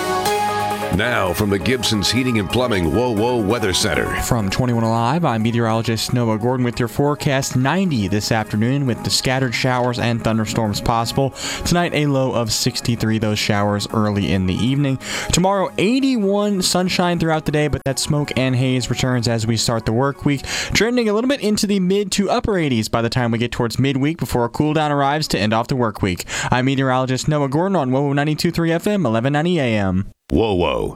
N: Now from the Gibson's Heating and Plumbing W O W O Weather Center.
M: From twenty-one Alive, I'm meteorologist Noah Gordon with your forecast. ninety this afternoon with the scattered showers and thunderstorms possible. Tonight, a low of sixty-three, those showers early in the evening. Tomorrow, eighty-one, sunshine throughout the day, but that smoke and haze returns as we start the work week, trending a little bit into the mid to upper eighties by the time we get towards midweek before a cool down arrives to end off the work week. I'm meteorologist Noah Gordon on W O W O ninety-two point three F M, eleven ninety A M.
N: W O W O.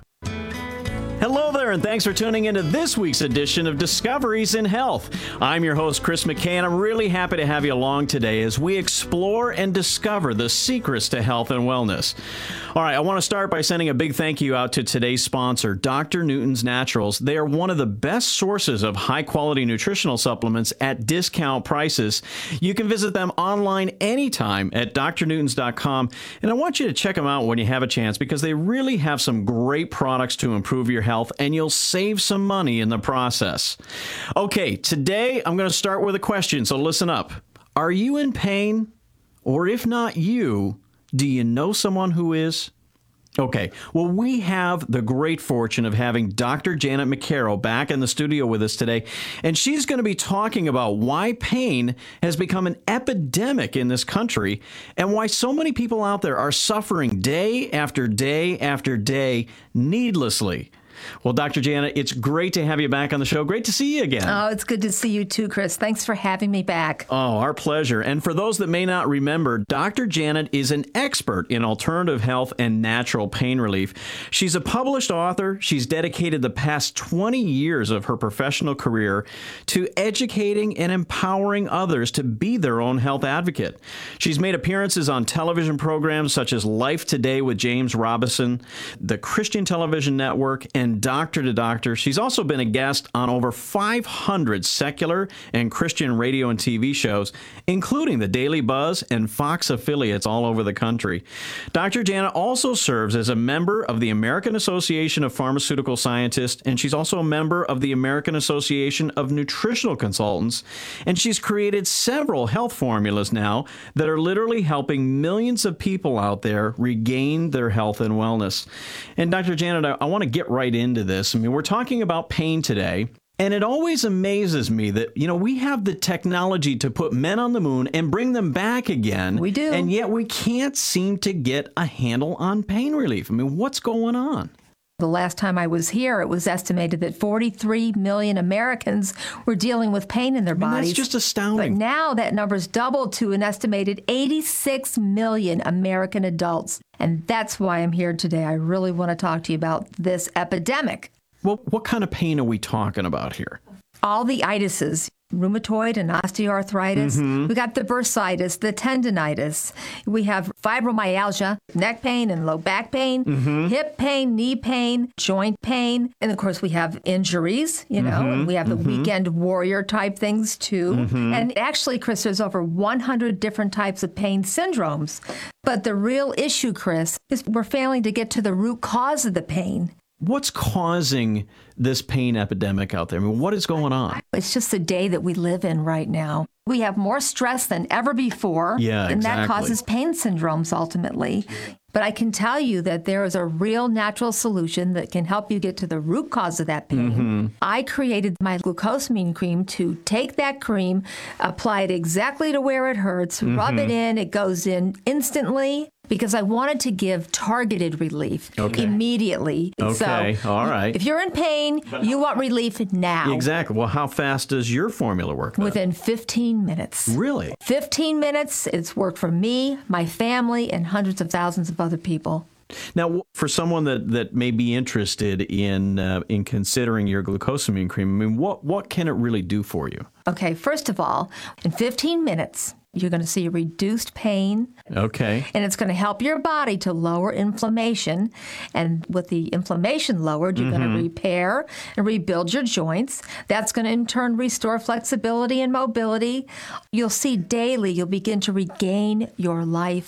T: Hello there, and thanks for tuning into this week's edition of Discoveries in Health. I'm your host, Chris McKay, and I'm really happy to have you along today as we explore and discover the secrets to health and wellness. All right, I want to start by sending a big thank you out to today's sponsor, Doctor Newton's Naturals. They are one of the best sources of high-quality nutritional supplements at discount prices. You can visit them online anytime at D R newtons dot com, and I want you to check them out when you have a chance because they really have some great products to improve your health, and you'll save some money in the process. Okay, today I'm going to start with a question, so listen up. Are you in pain? Or if not you, do you know someone who is? Okay, well, we have the great fortune of having Doctor Janet McCarroll back in the studio with us today, and she's going to be talking about why pain has become an epidemic in this country and why so many people out there are suffering day after day after day needlessly. Well, Doctor Janet, it's great to have you back on the show. Great to see you again.
U: Oh, it's good to see you too, Chris. Thanks for having me back.
T: Oh, our pleasure. And for those that may not remember, Doctor Janet is an expert in alternative health and natural pain relief. She's a published author. She's dedicated the past twenty years of her professional career to educating and empowering others to be their own health advocate. She's made appearances on television programs such as Life Today with James Robison, the Christian Television Network, and Doctor to Doctor. She's also been a guest on over five hundred secular and Christian radio and T V shows, including the Daily Buzz and Fox affiliates all over the country. Doctor Janet also serves as a member of the American Association of Pharmaceutical Scientists, and she's also a member of the American Association of Nutritional Consultants, and she's created several health formulas now that are literally helping millions of people out there regain their health and wellness. And Doctor Janet, I, I want to get right into this. I mean, we're talking about pain today, and it always amazes me that, you know, we have the technology to put men on the moon and bring them back again.
U: We do.
T: And yet we can't seem to get a handle on pain relief. I mean, what's going on?
U: The last time I was here, it was estimated that forty-three million Americans were dealing with pain in their
T: I mean,
U: bodies.
T: that's just astounding.
U: But now that number's doubled to an estimated eighty-six million American adults. And that's why I'm here today. I really want to talk to you about this epidemic.
T: Well, what kind of pain are we talking about here?
U: All the itises. Rheumatoid and osteoarthritis.
T: Mhm.
U: We got the bursitis, the tendonitis. We have fibromyalgia, neck pain and low back pain,
T: Mhm.
U: hip pain, knee pain, joint pain. And of course, we have injuries, you know,
T: Mhm.
U: and we have the
T: Mhm.
U: weekend warrior type things too.
T: Mhm.
U: And actually, Chris, there's over one hundred different types of pain syndromes. But the real issue, Chris, is we're failing to get to the root cause of the pain.
T: What's causing this pain epidemic out there? I mean, what is going on?
U: It's just the day that we live in right now. We have more stress than ever before.
T: Yeah,
U: and that
T: exactly.
U: causes pain syndromes ultimately. But I can tell you that there is a real natural solution that can help you get to the root cause of that pain.
T: Mhm.
U: I created my glucosamine cream to take that cream, apply it exactly to where it hurts, rub it
T: Mhm.
U: in, it goes in instantly. Because I wanted to give targeted relief
T: Okay.
U: immediately.
T: Okay,
U: So
T: all right.
U: if you're in pain, you want relief now.
T: Exactly. Well, how fast does your formula work? Then?
U: Within fifteen minutes.
T: Really?
U: fifteen minutes. It's worked for me, my family, and hundreds of thousands of other people.
T: Now, for someone that, that may be interested in uh, in considering your glucosamine cream, I mean, what what can it really do for you?
U: Okay, first of all, in fifteen minutes, you're going to see reduced pain,
T: Okay.
U: and it's going to help your body to lower inflammation. And with the inflammation lowered, you're going
T: Mhm.
U: to repair and rebuild your joints. That's going to in turn restore flexibility and mobility. You'll see daily, you'll begin to regain your life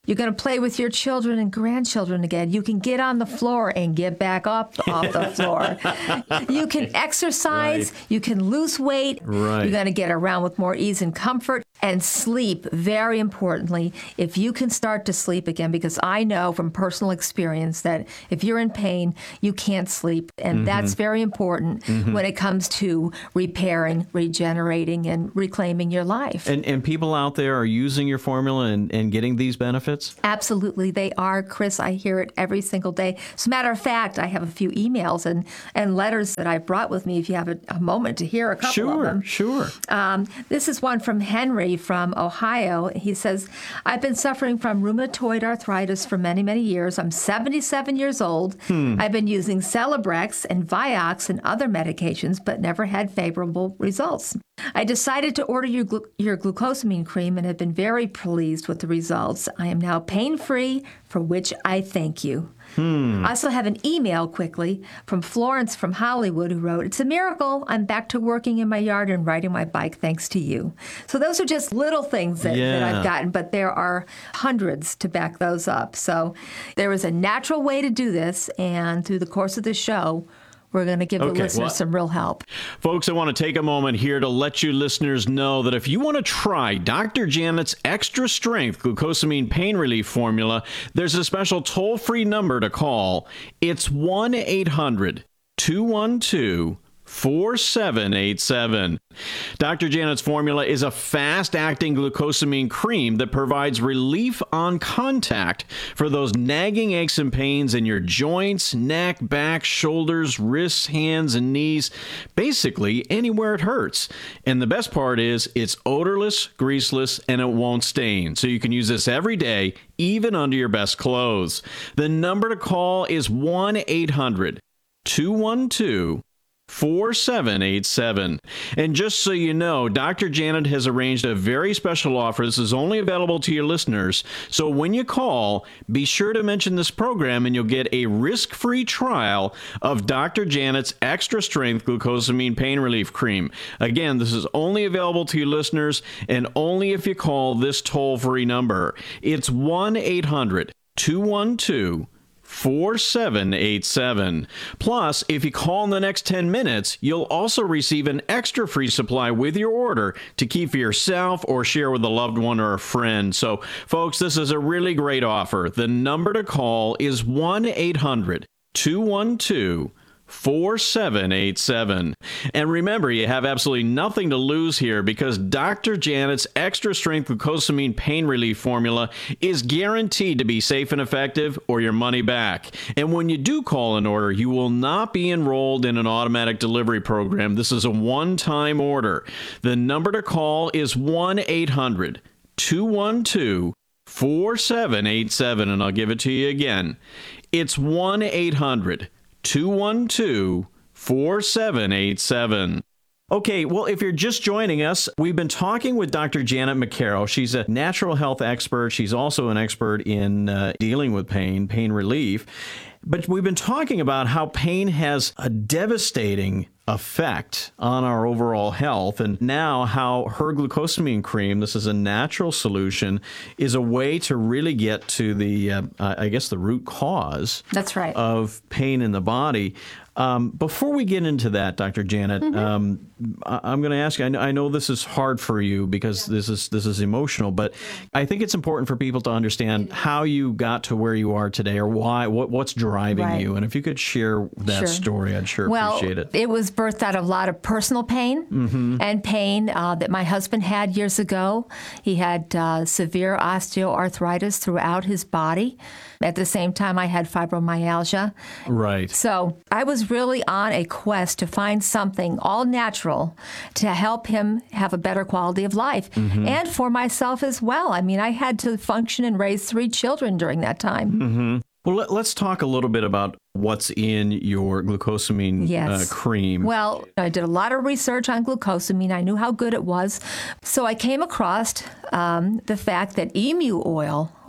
U: You're going to play with your children and grandchildren again. You can get on the floor and get back up off the floor. You can exercise. Right. You can lose weight.
T: Right.
U: You're going to get around with more ease and comfort. And sleep, very importantly, if you can start to sleep again, because I know from personal experience that if you're in pain, you can't sleep. And
T: Mm-hmm.
U: that's very important
T: Mhm.
U: when it comes to repairing, regenerating, and reclaiming your life.
T: And, and people out there are using your formula and, and getting these benefits?
U: Absolutely, they are, Chris. I hear it every single day. As a matter of fact, I have a few emails and, and letters that I brought with me if you have a, a moment to hear a couple
T: Sure,
U: of them.
T: sure.
U: Um, this is one from Henry from Ohio. He says, I've been suffering from rheumatoid arthritis for many, many years. I'm seventy-seven years old.
T: Hmm.
U: I've been using Celebrex and Vioxx and other medications, but never had favorable results. I decided to order your, glu- your glucosamine cream and have been very pleased with the results. I am now pain-free, for which I thank you.
T: Hmm.
U: I also have an email quickly from Florence from Hollywood who wrote, it's a miracle. I'm back to working in my yard and riding my bike thanks to you. So those are just little things that,
T: Yeah.
U: that I've gotten, but there are hundreds to back those up. So there is a natural way to do this, and through the course of the show, we're going to give the
T: Okay,
U: listeners
T: well-
U: some real help.
T: Folks, I want to take a moment here to let you listeners know that if you want to try Doctor Janet's Extra Strength Glucosamine Pain Relief Formula, there's a special toll-free number to call. It's one eight hundred two one two four seven eight seven. Doctor Janet's formula is a fast-acting glucosamine cream that provides relief on contact for those nagging aches and pains in your joints, neck, back, shoulders, wrists, hands, and knees, basically anywhere it hurts. And the best part is it's odorless, greaseless, and it won't stain. So you can use this every day, even under your best clothes. The number to call is one eight hundred two one two four seven eight seven. And just so you know, Doctor Janet has arranged a very special offer. This is only available to your listeners. So when you call, be sure to mention this program and you'll get a risk-free trial of Doctor Janet's Extra Strength Glucosamine Pain Relief Cream. Again, this is only available to your listeners and only if you call this toll-free number. It's one eight hundred two one two four seven eight seven. Plus, if you call in the next ten minutes, you'll also receive an extra free supply with your order to keep for yourself or share with a loved one or a friend. So, folks, this is a really great offer. The number to call is one eight hundred two one two four seven eight seven. And remember, you have absolutely nothing to lose here because Doctor Janet's Extra Strength Glucosamine Pain Relief Formula is guaranteed to be safe and effective or your money back. And when you do call an order, you will not be enrolled in an automatic delivery program. This is a one-time order. The number to call is one eight hundred two one two four seven eight seven. And I'll give it to you again. It's one eight hundred two one two four seven eight seven. Okay, well, if you're just joining us, we've been talking with Doctor Janet McCarroll. She's a natural health expert. She's also an expert in uh, dealing with pain, pain relief. But we've been talking about how pain has a devastating effect on our overall health, and now how her glucosamine cream, this is a natural solution, is a way to really get to the, uh, I guess, the root cause
U: That's right.
T: of pain in the body. Um, before we get into that, Doctor Janet,
U: Mhm.
T: um, I- I'm going to ask you, I know, I know this is hard for you because this is this is emotional, but I think it's important for people to understand how you got to where you are today or why, what, what's driving
U: Right.
T: you. And if you could share that
U: Sure.
T: story, I'd sure
U: well,
T: appreciate it.
U: It was birthed out of a lot of personal pain
T: Mhm.
U: and pain uh, that my husband had years ago. He had uh, severe osteoarthritis throughout his body. At the same time, I had fibromyalgia.
T: Right.
U: So I was really on a quest to find something all natural to help him have a better quality of life
T: Mhm.
U: and for myself as well. I mean, I had to function and raise three children during that time.
T: Mm-hmm. Well, let, let's talk a little bit about what's in your glucosamine
U: Yes.
T: uh, cream.
U: Well, I did a lot of research on glucosamine. I knew how good it was. So I came across um, the fact that emu oil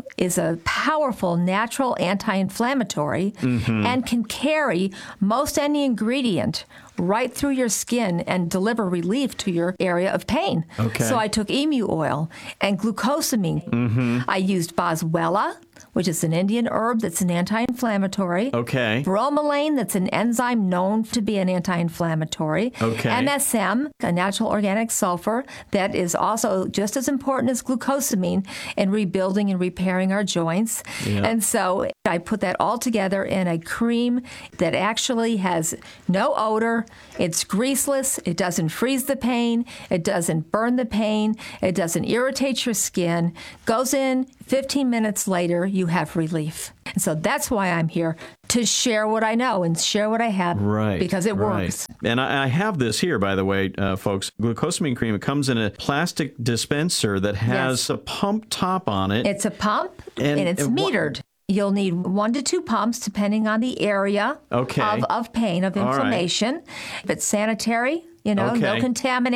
U: is a powerful natural anti-inflammatory
T: Mhm.
U: and can carry most any ingredient right through your skin and deliver relief to your area of pain.
T: Okay.
U: So I took emu oil and glucosamine.
T: Mhm.
U: I used boswellia, which is an Indian herb that's an anti-inflammatory.
T: Okay.
U: Bromelain, that's an enzyme known to be an anti-inflammatory.
T: Okay.
U: M S M, a natural organic sulfur that is also just as important as glucosamine in rebuilding and repairing our joints.
T: Yeah.
U: And so I put that all together in a cream that actually has no odor. It's greaseless. It doesn't freeze the pain. It doesn't burn the pain. It doesn't irritate your skin. Goes in fifteen minutes later, you have relief. And so that's why I'm here, to share what I know and share what I have.
T: Right.
U: Because it
T: right.
U: works.
T: And I, I have this here, by the way, uh, folks. Glucosamine cream, it comes in a plastic dispenser that has
U: Yes.
T: a pump top on it.
U: It's a pump
T: And-
U: and, it's
T: and wha-
U: metered. You'll need one to two pumps depending on the area
T: Okay.
U: of, of pain, of
T: All right.
U: inflammation. If it's sanitary, you know,
T: Okay.
U: no contamination.